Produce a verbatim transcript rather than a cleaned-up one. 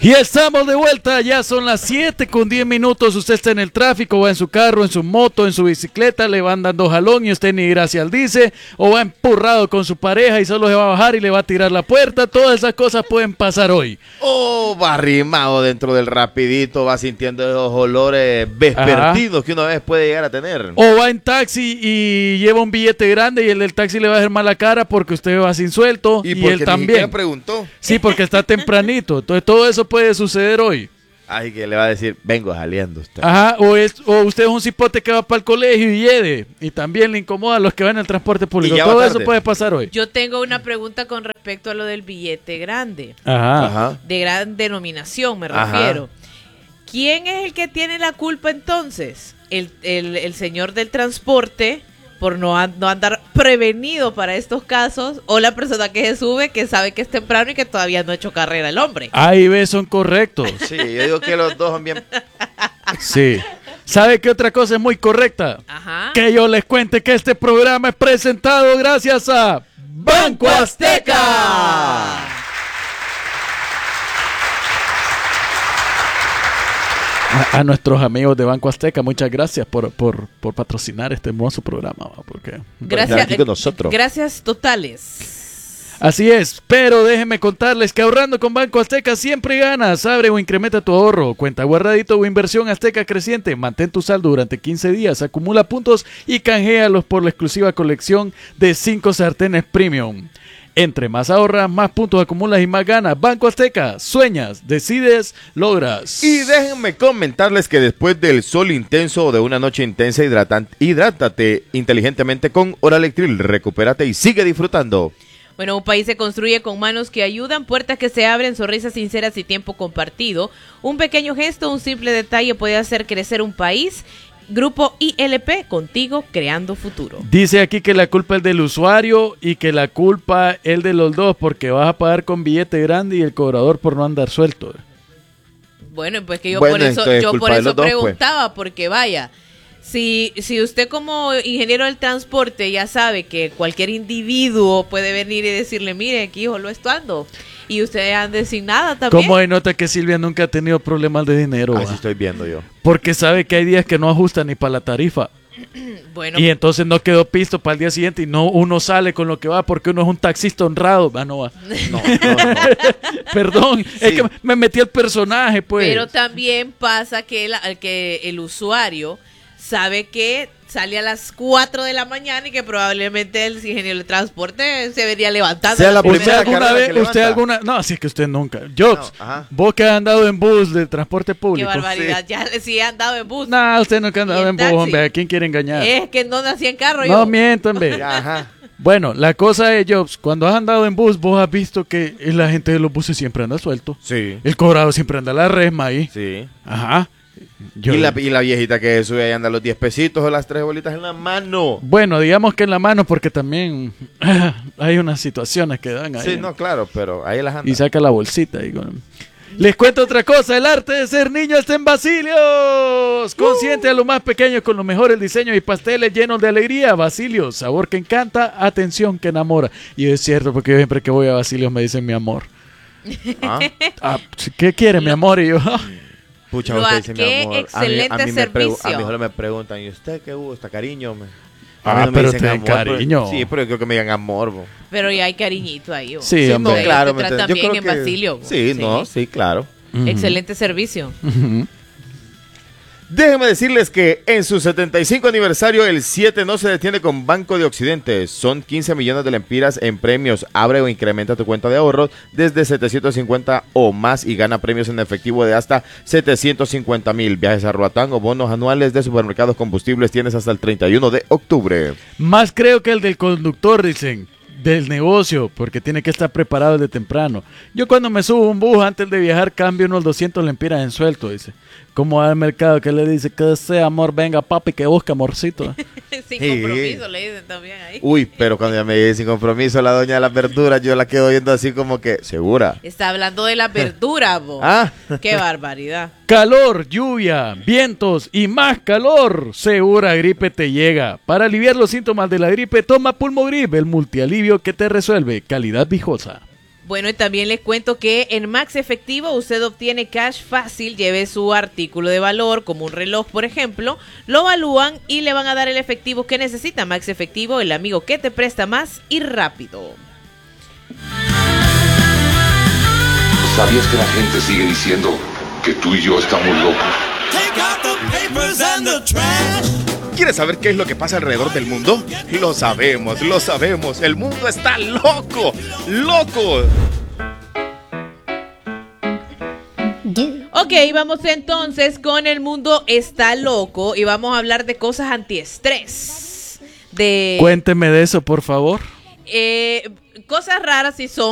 Y estamos de vuelta, ya son las siete con diez minutos, usted está en el tráfico, va en su carro, en su moto, en su bicicleta, le van dando jalón y usted ni gracias dice, o va empurrado con su pareja y solo se va a bajar y le va a tirar la puerta, todas esas cosas pueden pasar hoy. O va arrimado dentro del rapidito, va sintiendo esos olores vespertinos Ajá. que una vez puede llegar a tener. O va en taxi y lleva un billete grande y el del taxi le va a hacer mala cara porque usted va sin suelto y, y él también. Preguntó. Sí, porque está tempranito, entonces todo eso puede suceder hoy. Ay, que le va a decir, vengo saliendo usted. Ajá, o, es, o usted es un cipote que va para el colegio y lleve, y también le incomoda a los que van en el transporte público. Todo eso puede pasar hoy. Yo tengo una pregunta con respecto a lo del billete grande. Ajá. Ajá. De gran denominación, me refiero. Ajá. ¿Quién es el que tiene la culpa entonces? ¿El, el, el señor del transporte por no, an- no andar prevenido para estos casos, o la persona que se sube que sabe que es temprano y que todavía no ha hecho carrera el hombre? A y B son correctos. Sí, yo digo que los dos son bien... Sí. ¿Sabe qué otra cosa es muy correcta? Ajá. Que yo les cuente que este programa es presentado gracias a Banco Azteca. A, a nuestros amigos de Banco Azteca, muchas gracias por, por, por patrocinar este hermoso programa. Porque, gracias, aquí con nosotros. Gracias totales. Así es, pero déjenme contarles que ahorrando con Banco Azteca siempre ganas. Abre o incrementa tu ahorro, cuenta guardadito o inversión Azteca creciente. Mantén tu saldo durante quince días, acumula puntos y canjealos por la exclusiva colección de cinco sartenes premium. Entre más ahorras, más puntos acumulas y más ganas. Banco Azteca, sueñas, decides, logras. Y déjenme comentarles que después del sol intenso o de una noche intensa, hidratante, hidrátate inteligentemente con Oralectril. Recupérate y sigue disfrutando. Bueno, un país se construye con manos que ayudan, puertas que se abren, sonrisas sinceras y tiempo compartido. Un pequeño gesto, un simple detalle puede hacer crecer un país. Grupo I L P, contigo creando futuro. Dice aquí que la culpa es del usuario y que la culpa es de los dos porque vas a pagar con billete grande y el cobrador por no andar suelto. Bueno, pues que yo bueno, por eso, yo por eso dos, preguntaba, pues. porque vaya, si, si usted como ingeniero del transporte ya sabe que cualquier individuo puede venir y decirle, mire, aquí hijo, lo estoy ando. Y usted ande sin nada también. ¿Cómo denota que Silvia nunca ha tenido problemas de dinero? Así estoy viendo yo. Porque sabe que hay días que no ajustan ni para la tarifa. Bueno. Y entonces no quedó pisto para el día siguiente y no uno sale con lo que va porque uno es un taxista honrado. Ah, no va. No, no, no. Perdón, sí. Es que me metí al personaje, pues. Pero también pasa que el, que el usuario sabe que sale a las cuatro de la mañana y que probablemente el ingeniero de transporte se vería levantando. Sea la ¿Usted alguna vez, usted alguna, no, así es que usted nunca. Jobs, no, vos que has andado en bus de transporte público. Qué barbaridad, sí. Ya sí he andado en bus. No, usted nunca ha andado en, en bus, hombre, ¿a quién quiere engañar? Es que no nací en carro no yo. No miento, hombre. Ajá. Bueno, la cosa es, Jobs, cuando has andado en bus, vos has visto que la gente de los buses siempre anda suelto. Sí. El cobrado siempre anda a la resma ahí. Sí. Ajá. Yo, y, la, y la viejita que sube ahí anda los diez pesitos o las tres bolitas en la mano. Bueno, digamos que en la mano porque también hay unas situaciones que dan ahí. Sí, no, claro, pero ahí las anda. Y saca la bolsita. Y con... Les cuento otra cosa, el arte de ser niño está en Basilios. Consciente uh. a los más pequeños con los mejores diseños y pasteles llenos de alegría. Basilios, sabor que encanta, atención que enamora. Y es cierto porque yo siempre que voy a Basilios me dicen mi amor. ¿Ah? Ah, ¿qué quiere mi amor? Y yo... Pucha, Lo, usted dice, qué mi amor. excelente a mí, a mí servicio. Me a mí solo me preguntan, ¿y usted qué gusta? Cariño, me. Ah, no pero te amor, cariño. Pero, sí, pero yo creo que me digan amor, bo. Pero ya hay cariñito ahí, bo. Sí, sí, hombre. no, claro. Te tratan bien en Basilio, bo. Sí, sí, no, sí, claro. Uh-huh. Excelente servicio. Uh-huh. Déjenme decirles que en su setenta y cinco aniversario, el siete no se detiene con Banco de Occidente. Son quince millones de lempiras en premios. Abre o incrementa tu cuenta de ahorros desde setecientos cincuenta o más y gana premios en efectivo de hasta setecientos cincuenta mil. Viajes a Roatán o bonos anuales de supermercados combustibles tienes hasta el treinta y uno de octubre. Más creo que el del conductor, dicen. Del negocio, porque tiene que estar preparado desde temprano. Yo cuando me subo a un bus antes de viajar cambio unos doscientos lempiras en suelto, dice. Como al mercado que le dice que sea amor, venga papi que busca amorcito. Sin compromiso le dicen también ahí. Uy, pero cuando ya me dice sin compromiso la doña de las verduras, yo la quedo viendo así como que, ¿segura? Está hablando de las verduras, vos. Ah. Qué barbaridad. Calor, lluvia, vientos y más calor. Segura gripe te llega. Para aliviar los síntomas de la gripe, toma Pulmogrip, el multialivio que te resuelve. Calidad Vijosa. Bueno, y también les cuento que en Max Efectivo usted obtiene cash fácil, lleve su artículo de valor, como un reloj, por ejemplo, lo evalúan y le van a dar el efectivo que necesita. Max Efectivo, el amigo que te presta más y rápido. ¿Sabías que la gente sigue diciendo que tú y yo estamos locos? ¿Quieres saber qué es lo que pasa alrededor del mundo? Lo sabemos, lo sabemos. El mundo está loco, loco. Ok, vamos entonces con El Mundo Está Loco y vamos a hablar de cosas antiestrés. De, Cuénteme de eso, por favor. Eh, cosas raras si son.